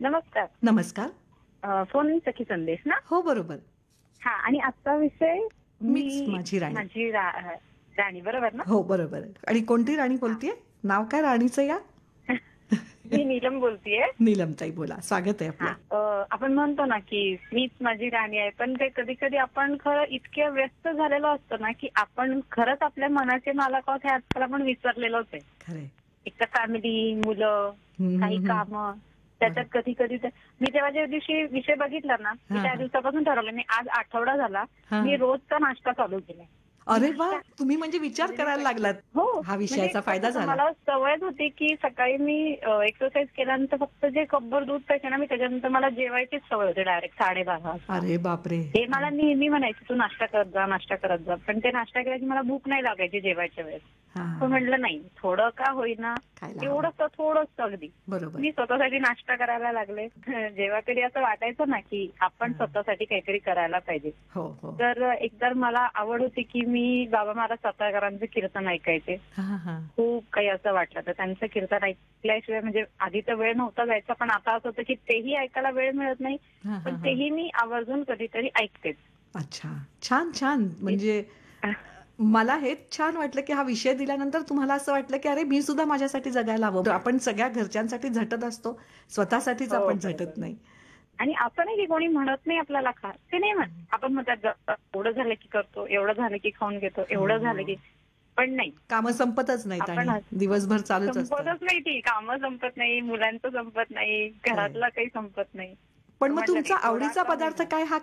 नमस्कार. नमस्कार. फोन सखी संदेश ना? हो, बरोबर. हा, आणि आजचा विषय मीच मी माझी राणी. माझी राणी, बरोबर ना? हो, बरोबर आहे. आणि कोणती राणी हा. बोलतीये? नाव काय राणीचं या? मी नीलम बोलतीये. नीलमताई बोला. स्वागत आहे हा. आपलं. आपण म्हणतो ना की मीच माझी राणी आहे, पण ते कधी कधी आपण खरं इतके व्यस्त झालेलो असतो ना की आपण खरंच आपल्या मनाचे मालक आहोत हे आजकाल आपण विसरलेलोच आहे. खरंय. एक तर फॅमिली, मुलं, हं, काही हं, हं. कामं, त्याच्यात बरोबर. कधी कधी मी तेव्हा ज्या दिवशी विषय बघितला ना, मी हां, त्या हां. दिवसापासून ठरवलं, मी आज आठवडा झाला मी हां. रोजचा नाश्ता चालू केलाय. मी अरे वाह! नाश्ता तुम्ही म्हणजे विचार म्हणजे मी करायला लागलात. हो, हा म्हणजे विषयाचा कसं फायदा होतं, झाला. मला सवयच होती की सकाळी मी एक्सरसाइज केल्यानंतर फक्त जे कपभर दूध प्यायचे ना, मी त्याच्यानंतर मला जेवायचीच सवय होती डायरेक्ट 12:30 वाजता. अरे बापरे! हे मला हां. नेहमी म्हणायचे, "तू नाश्ता करत जा, नाश्ता करत जा." पण ते नाश्ता केला की मला भूक नाही लागायची जेवायच्या वेळेस. पण हां. म्हटलं नाही, थोडं का होईना, खायला हवं. तेवढंच थोडंच अगदी. बरोबर. मी स्वतःसाठी नाश्ता करायला लागले. जेव्हा कधी असं वाटायचं ना की आपण हां. स्वतःसाठी काहीतरी करायला पाहिजे. हो, हो. तर एकतर मला आवड होती की मी बाबा महाराज सातारकरांचे कीर्तन ऐकायचे. हां, हां. खूप काही असं वाटलं तर त्यांचं कीर्तन ऐकल्याशिवाय, म्हणजे आधी तर वेळ नव्हता जायचा, पण आता असं होतं की तेही ऐकायला वेळ मिळत नाही, हां, पण हां, हां. तेही मी आवर्जून कधीतरी ऐकतेच. अच्छा. छान, छान. म्हणजे मला हेच छान वाटलं, की हा विषय दिल्यानंतर तुम्हाला असं वाटलं, की अरे मी सुद्धा माझ्यासाठी जगायला हवं. आपण सगळ्या घरच्यांसाठी झटत असतो, स्वतःसाठीच हो, आपण बरोबर. झटत नाही. आणि असं नाही की कोणी म्हणत नाही आपल्याला खा, ते नाही म्हणत. आपण म्हणतात एवढं झालं की करतो, एवढं झालं की खाऊन घेतो, हो, एवढं झालं हो. की, पण नाही. कामं संपतच नाहीत आपण आणि दिवसभर चालूच असतात. संपतच नाही, ती कामं संपत नाही, मुलांचं संपत नाही, खरंय. घरातलं काही संपत नाही. पण तर मग म्हटलं तुमचा नाही, थोडा आवडीचा का पदार्थ होईना. काय हा